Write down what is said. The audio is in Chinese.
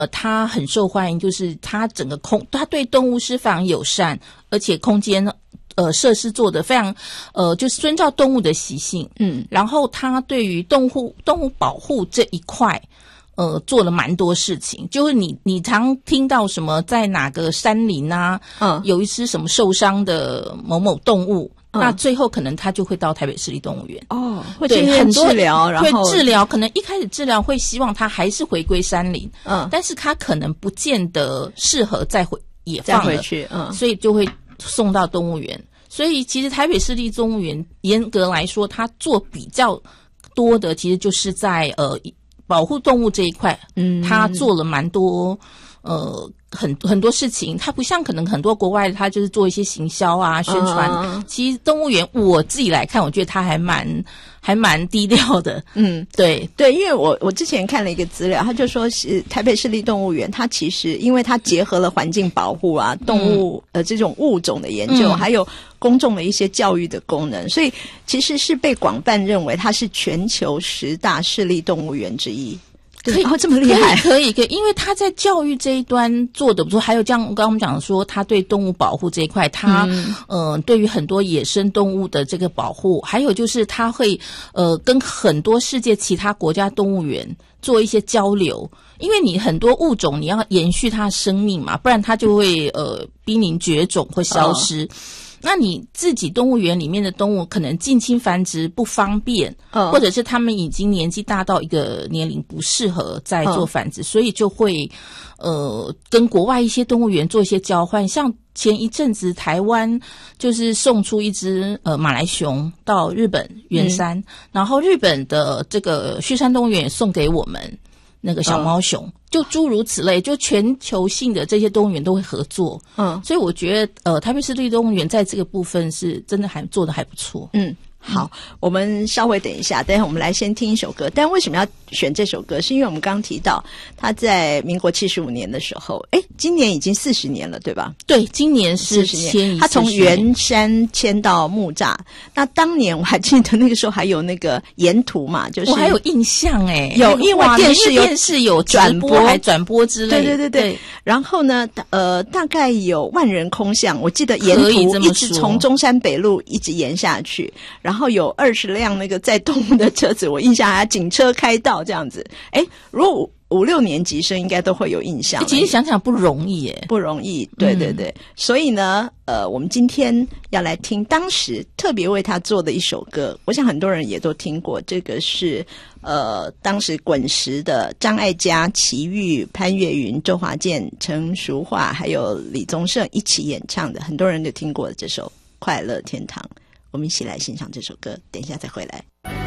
它很受欢迎，就是它整个它对动物是非常友善，而且空间设施做得非常就是遵照动物的习性，然后它对于动物保护这一块做了蛮多事情，就是你常听到什么在哪个山林啊，有一只什么受伤的某某动物，那最后可能他就会到台北市立动物园会进行治疗，然后会治疗，可能一开始治疗会希望他还是回归山林，但是他可能不见得适合再回去，所以就会送到动物园。所以其实台北市立动物园严格来说，它做比较多的其实就是在保护动物这一块，他做了蛮多很多事情。他不像可能很多国外他就是做一些行销啊宣传，其实动物园我自己来看，我觉得他还蛮低调的。对， 因为我之前看了一个资料，他就说是台北市立动物园，它其实因为它结合了环境保护啊、动物这种物种的研究，还有公众的一些教育的功能，所以其实是被广泛认为它是全球10大市立动物园之一。 可以这么厉害， 可以，因为他在教育这一端做得不错，还有像刚刚我们讲说，他对动物保护这一块，他对于很多野生动物的这个保护，还有就是他会跟很多世界其他国家动物园做一些交流，因为你很多物种你要延续它的生命嘛，不然它就会濒临绝种或消失。那你自己动物园里面的动物可能近亲繁殖不方便，或者是他们已经年纪大到一个年龄不适合再做繁殖，所以就会跟国外一些动物园做一些交换。像前一阵子台湾就是送出一只马来熊到日本圆山，然后日本的这个旭山动物园也送给我们那个小猫熊，就诸如此类，就全球性的这些动物园都会合作。所以我觉得台北市立动物园在这个部分是真的还做得还不错。 好，我们稍微等一下，等一下我们来先听一首歌。但为什么要选这首歌？是因为我们刚刚提到他在民国75年的时候，今年已经40年了，对吧？ 对，今年是 40年。他从圆山迁到木栅，那当年我还记得那个时候还有那个沿途嘛，就是我还有印象有，因为电视有转播还转播之类的。 对。然后呢，大概有万人空巷，我记得沿途一直从中山北路一直沿下去。然后有20辆那个载动物的车子，我印象还警车开道这样子。如果5、6年级生应该都会有印象。 其实想想不容易耶， 不容易。对。所以呢，我们今天要来听当时特别为他做的一首歌，我想很多人也都听过。这个是当时滚石的张艾嘉、齐豫、潘越云、周华健、陈淑桦还有李宗盛一起演唱的，很多人都听过这首《快乐天堂》。我们一起来欣赏这首歌，等一下再回来。